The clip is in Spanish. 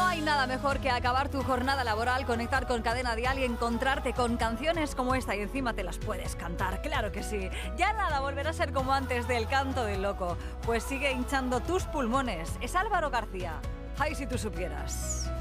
hay nada mejor que acabar tu jornada laboral, conectar con Cadena Dial y encontrarte con canciones como esta y encima te las puedes cantar, claro que sí. Ya nada volverá a ser como antes del canto del loco, pues sigue hinchando tus pulmones. Es Álvaro García. Ay, si tú supieras.